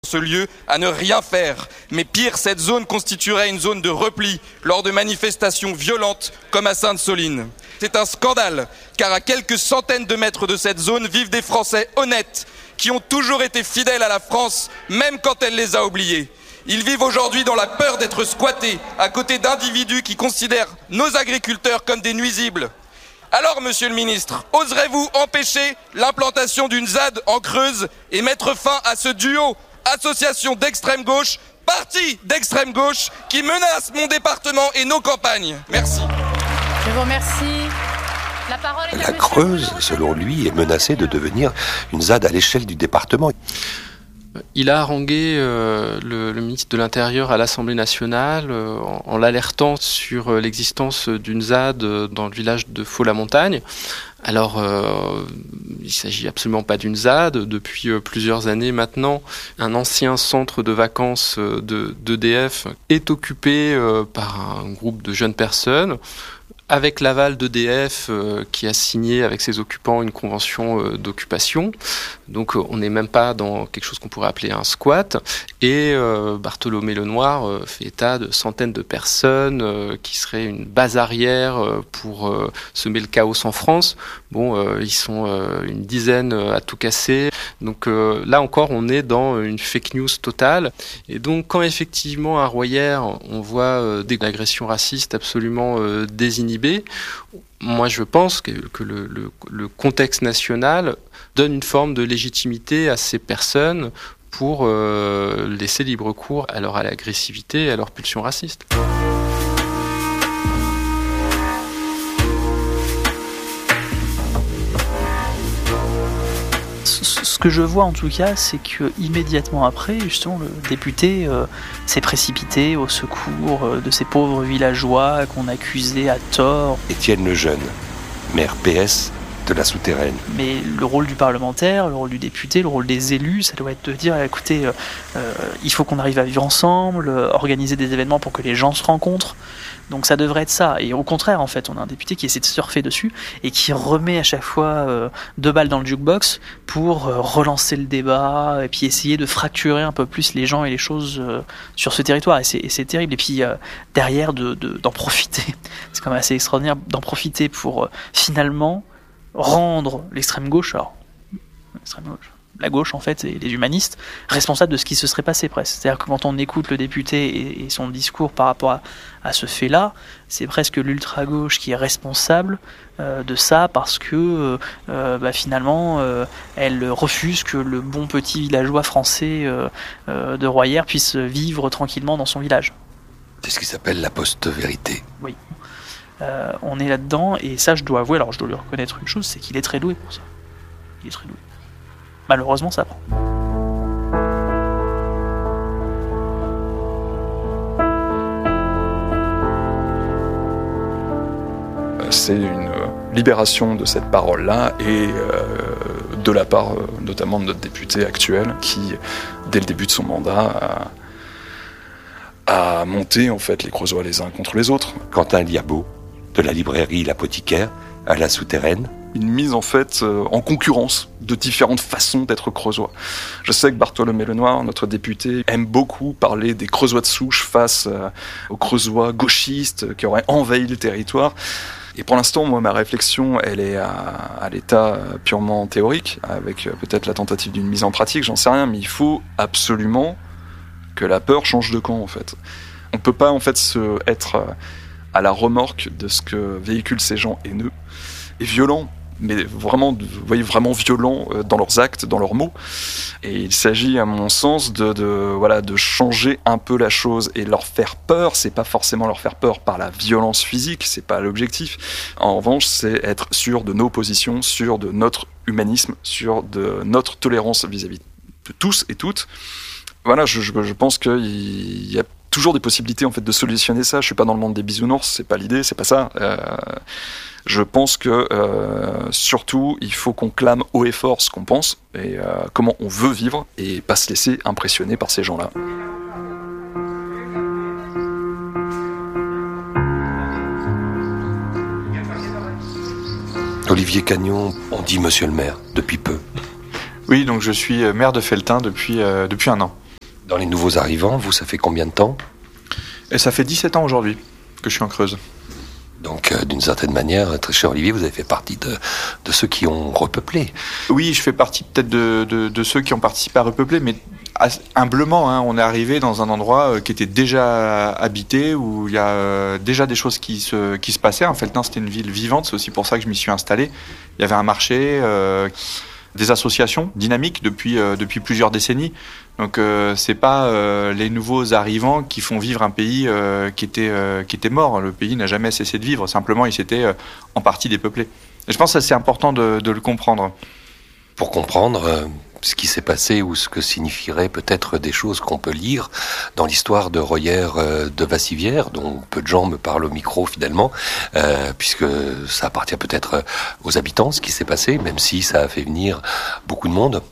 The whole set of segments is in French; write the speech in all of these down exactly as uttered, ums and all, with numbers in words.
Ce lieu à ne rien faire. Mais pire, cette zone constituerait une zone de repli lors de manifestations violentes comme à Sainte-Soline. C'est un scandale, car à quelques centaines de mètres de cette zone vivent des Français honnêtes qui ont toujours été fidèles à la France, même quand elle les a oubliés. Ils vivent aujourd'hui dans la peur d'être squattés à côté d'individus qui considèrent nos agriculteurs comme des nuisibles. Alors, monsieur le ministre, oserez-vous empêcher l'implantation d'une Z A D en Creuse et mettre fin à ce duo association d'extrême gauche, parti d'extrême gauche qui menace mon département et nos campagnes? Merci. Je vous remercie. La parole est à La Creuse, selon lui, est menacée de devenir une Z A D à l'échelle du département. Il a harangué euh, le, le ministre de l'Intérieur à l'Assemblée nationale euh, en, en l'alertant sur euh, l'existence d'une Z A D dans le village de Faux-la-Montagne. Alors, euh, il ne s'agit absolument pas d'une Z A D. Depuis euh, plusieurs années maintenant, un ancien centre de vacances euh, de, d'E D F est occupé euh, par un groupe de jeunes personnes, avec l'aval d'E D F euh, qui a signé avec ses occupants une convention euh, d'occupation. Donc euh, on n'est même pas dans quelque chose qu'on pourrait appeler un squat. Et euh, Bartholomé Lenoir euh, fait état de centaines de personnes euh, qui seraient une base arrière euh, pour euh, semer le chaos en France. Bon, euh, ils sont euh, une dizaine à tout casser. Donc euh, là encore, on est dans une fake news totale. Et donc quand effectivement à Royères, on voit euh, des agressions racistes absolument euh, désinhibées, moi je pense que, que le, le, le contexte national donne une forme de légitimité à ces personnes pour euh, laisser libre cours à leur agressivité et à leur pulsion raciste. Ce que je vois en tout cas, c'est que immédiatement après, justement, le député euh, s'est précipité au secours euh, de ces pauvres villageois qu'on accusait à tort. Étienne Lejeune, maire P S de la Souterraine. Mais le rôle du parlementaire, le rôle du député, le rôle des élus, ça doit être de dire, écoutez, euh, euh, il faut qu'on arrive à vivre ensemble, euh, organiser des événements pour que les gens se rencontrent. Donc ça devrait être ça. Et au contraire, en fait, on a un député qui essaie de surfer dessus et qui remet à chaque fois euh, deux balles dans le jukebox pour euh, relancer le débat et puis essayer de fracturer un peu plus les gens et les choses euh, sur ce territoire. Et c'est, et c'est terrible. Et puis euh, derrière, de, de, d'en profiter. C'est quand même assez extraordinaire d'en profiter pour euh, finalement rendre l'extrême gauche, alors l'extrême gauche, la gauche en fait et les humanistes responsables de ce qui se serait passé presque. C'est-à-dire que quand on écoute le député et, et son discours par rapport à, à ce fait-là, c'est presque l'ultra-gauche qui est responsable euh, de ça parce que euh, bah, finalement euh, elle refuse que le bon petit villageois français euh, euh, de Royères puisse vivre tranquillement dans son village. C'est ce qui s'appelle la post-vérité. Oui. Euh, on est là-dedans et ça je dois avouer, alors je dois lui reconnaître une chose, c'est qu'il est très doué pour ça. Il est très doué. Malheureusement, ça prend. C'est une libération de cette parole-là et euh, de la part euh, notamment de notre député actuel qui, dès le début de son mandat, a, a monté en fait les Creusois les uns contre les autres. Quentin Liabeau, de la librairie L'Apothicaire à la Souterraine. Une mise en fait euh, en concurrence de différentes façons d'être creusois. Je sais que Bartholomé Lenoir, notre député, aime beaucoup parler des creusois de souche face euh, aux creusois gauchistes qui auraient envahi le territoire. Et pour l'instant, moi, ma réflexion, elle est à, à l'état purement théorique, avec euh, peut-être la tentative d'une mise en pratique, j'en sais rien, mais il faut absolument que la peur change de camp, en fait. On peut pas, en fait, se, être euh, à la remorque de ce que véhiculent ces gens haineux et violents, mais vraiment, vous voyez, vraiment violents dans leurs actes, dans leurs mots. Et il s'agit, à mon sens, de, de, voilà, de changer un peu la chose et leur faire peur. C'est pas forcément leur faire peur par la violence physique, c'est pas l'objectif. En revanche, c'est être sûr de nos positions, sûr de notre humanisme, sûr de notre tolérance vis-à-vis de tous et toutes. Voilà, je, je, je pense qu'il y a toujours des possibilités en fait de solutionner ça. Je suis pas dans le monde des bisounours, c'est pas l'idée, c'est pas ça. Euh, je pense que euh, surtout il faut qu'on clame haut et fort ce qu'on pense et euh, comment on veut vivre et pas se laisser impressionner par ces gens-là. Olivier Cagnon, on dit monsieur le maire depuis peu. Oui, donc je suis maire de Felletin depuis, euh, depuis un an. Dans les nouveaux arrivants, vous, ça fait combien de temps ? Et ça fait dix-sept ans aujourd'hui que je suis en Creuse. Donc, euh, d'une certaine manière, très cher Olivier, vous avez fait partie de, de ceux qui ont repeuplé. Oui, je fais partie peut-être de, de, de ceux qui ont participé à repeupler, mais humblement, hein, on est arrivé dans un endroit qui était déjà habité, où il y a euh, déjà des choses qui se, qui se passaient. En Felletin, c'était une ville vivante, c'est aussi pour ça que je m'y suis installé. Il y avait un marché, euh, des associations dynamiques depuis, euh, depuis plusieurs décennies. Donc euh, c'est pas euh, les nouveaux arrivants qui font vivre un pays euh, qui était euh, qui était mort. Le pays n'a jamais cessé de vivre. Simplement, il s'était euh, en partie dépeuplé. Et je pense que c'est important de, de le comprendre. Pour comprendre euh, ce qui s'est passé ou ce que signifieraient peut-être des choses qu'on peut lire dans l'histoire de Royère euh, de Vassivière, dont peu de gens me parlent au micro finalement, euh, puisque ça appartient peut-être aux habitants, ce qui s'est passé, même si ça a fait venir beaucoup de monde.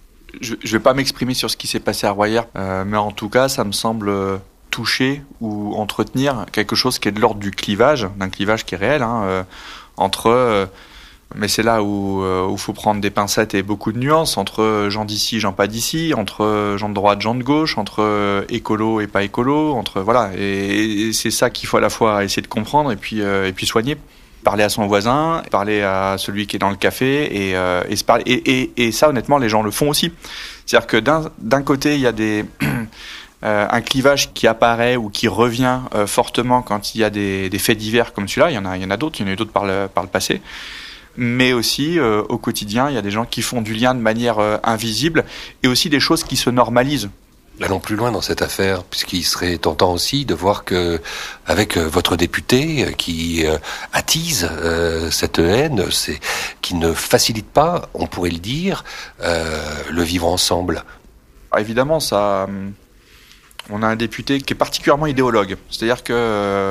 Je ne vais pas m'exprimer sur ce qui s'est passé à Royère, euh, mais en tout cas, ça me semble toucher ou entretenir quelque chose qui est de l'ordre du clivage, d'un clivage qui est réel, hein, euh, entre... Euh, mais c'est là où il euh, faut prendre des pincettes et beaucoup de nuances, entre gens d'ici, gens pas d'ici, entre gens de droite, gens de gauche, entre écolo et pas écolo, entre voilà. Et, et c'est ça qu'il faut à la fois essayer de comprendre et puis, euh, et puis soigner. Parler à son voisin, parler à celui qui est dans le café et, euh, et se parler. Et, et, et ça, honnêtement, les gens le font aussi. C'est-à-dire que d'un, d'un côté, il y a des, euh, un clivage qui apparaît ou qui revient euh, fortement quand il y a des, des faits divers comme celui-là. Il y en a, il y en a d'autres, il y en a eu d'autres par le, par le passé. Mais aussi, euh, au quotidien, il y a des gens qui font du lien de manière euh, invisible et aussi des choses qui se normalisent. Allons plus loin dans cette affaire, puisqu'il serait tentant aussi de voir que, avec votre député qui euh, attise euh, cette haine, c'est, qui ne facilite pas, on pourrait le dire, euh, le vivre ensemble. Évidemment, ça. On a un député qui est particulièrement idéologue, c'est-à-dire que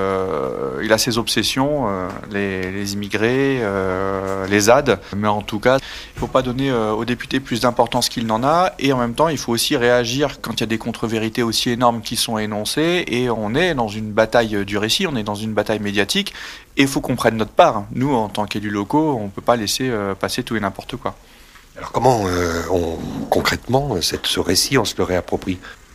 euh, il a ses obsessions, euh, les, les immigrés, euh, les Z A D, mais en tout cas, il ne faut pas donner euh, au député plus d'importance qu'il n'en a, et en même temps, il faut aussi réagir quand il y a des contre-vérités aussi énormes qui sont énoncées, et on est dans une bataille du récit, on est dans une bataille médiatique, et il faut qu'on prenne notre part. Nous, en tant qu'élus locaux, on ne peut pas laisser euh, passer tout et n'importe quoi. Alors comment, euh, on, concrètement, cette, ce récit, on se le réapproprie ?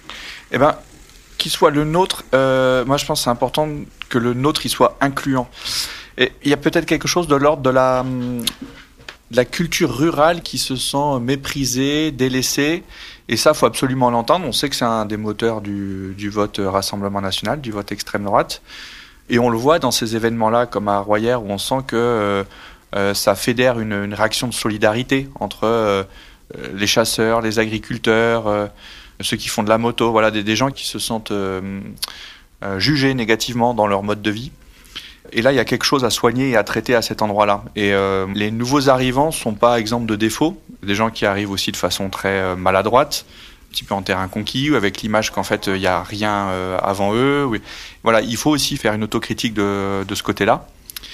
Eh ben, qu'il soit le nôtre, euh, moi je pense que c'est important que le nôtre il soit incluant. Et il y a peut-être quelque chose de l'ordre de la, de la culture rurale qui se sent méprisée, délaissée, et ça, il faut absolument l'entendre. On sait que c'est un des moteurs du, du vote Rassemblement National, du vote extrême droite, et on le voit dans ces événements-là, comme à Royère, où on sent que euh, euh, ça fédère une, une réaction de solidarité entre euh, les chasseurs, les agriculteurs, euh, ceux qui font de la moto, voilà, des, des gens qui se sentent euh, euh, jugés négativement dans leur mode de vie. Et là, il y a quelque chose à soigner et à traiter à cet endroit-là. Et euh, les nouveaux arrivants sont pas exemples de défauts. Des gens qui arrivent aussi de façon très euh, maladroite, un petit peu en terrain conquis, ou avec l'image qu'en fait, il n'y a rien euh, avant eux. Oui. Voilà, il faut aussi faire une autocritique de, de ce côté-là.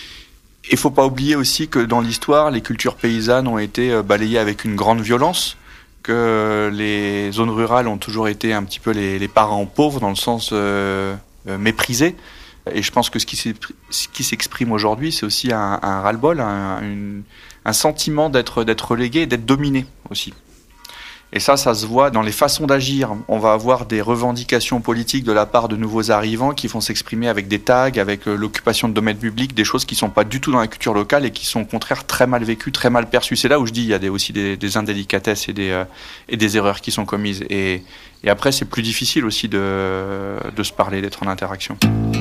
Il faut pas oublier aussi que dans l'histoire, les cultures paysannes ont été euh, balayées avec une grande violence, que les zones rurales ont toujours été un petit peu les, les parents pauvres, dans le sens euh, euh, méprisés. Et je pense que ce qui, ce qui s'exprime aujourd'hui, c'est aussi un, un ras-le-bol, un, une, un sentiment d'être, d'être relégué et d'être dominé aussi. Et ça, ça se voit dans les façons d'agir. On va avoir des revendications politiques de la part de nouveaux arrivants qui vont s'exprimer avec des tags, avec l'occupation de domaines publics, des choses qui ne sont pas du tout dans la culture locale et qui sont au contraire très mal vécues, très mal perçues. C'est là où je dis qu'il y a des, aussi des, des indélicatesses et des, euh, et des erreurs qui sont commises. Et, et après, c'est plus difficile aussi de, de se parler, d'être en interaction.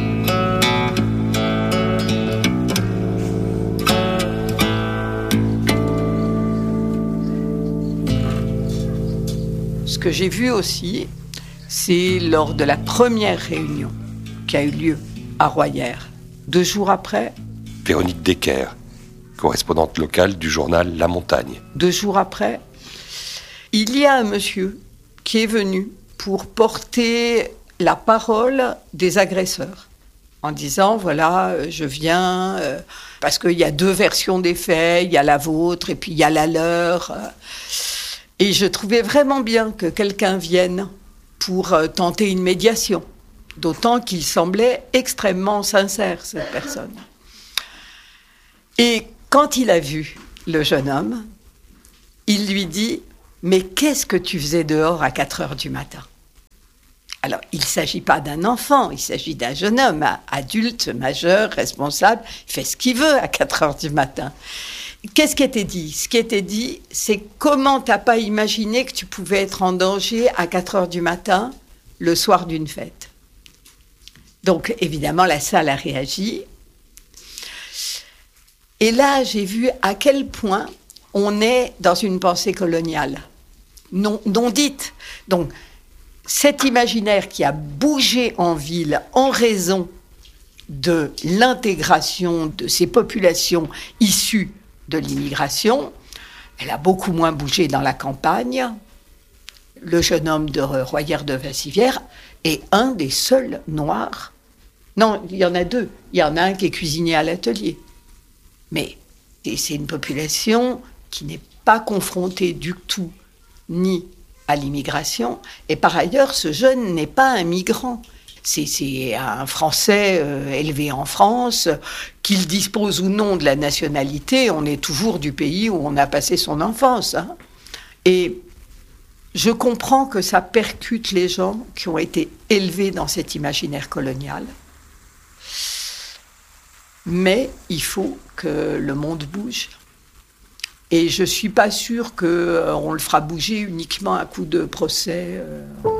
Ce que j'ai vu aussi, c'est lors de la première réunion qui a eu lieu à Royère. Deux jours après... Véronique Decker, correspondante locale du journal La Montagne. Deux jours après, il y a un monsieur qui est venu pour porter la parole des agresseurs, en disant, voilà, je viens, euh, parce qu'il y a deux versions des faits, il y a la vôtre et puis il y a la leur... Euh, Et je trouvais vraiment bien que quelqu'un vienne pour euh, tenter une médiation, d'autant qu'il semblait extrêmement sincère, cette personne. Et quand il a vu le jeune homme, il lui dit « Mais qu'est-ce que tu faisais dehors à quatre heures du matin ?» Alors, il ne s'agit pas d'un enfant, il s'agit d'un jeune homme, adulte, majeur, responsable, il fait ce qu'il veut à quatre heures du matin. Qu'est-ce qui était dit ? Ce qui était dit, c'est comment tu n'as pas imaginé que tu pouvais être en danger à quatre heures du matin, le soir d'une fête. Donc, évidemment, la salle a réagi. Et là, j'ai vu à quel point on est dans une pensée coloniale, non, non dite. Donc, cet imaginaire qui a bougé en ville en raison de l'intégration de ces populations issues de l'immigration, elle a beaucoup moins bougé dans la campagne. Le jeune homme de Royère de Vassivière est un des seuls noirs. Non, il y en a deux. Il y en a un qui est cuisinier à l'atelier. Mais c'est une population qui n'est pas confrontée du tout ni à l'immigration. Et par ailleurs, ce jeune n'est pas un migrant. C'est, c'est un Français euh, élevé en France, qu'il dispose ou non de la nationalité, on est toujours du pays où on a passé son enfance. Hein. Et je comprends que ça percute les gens qui ont été élevés dans cet imaginaire colonial. Mais il faut que le monde bouge. Et je ne suis pas sûre qu'on euh, le fera bouger uniquement à coup de procès. Euh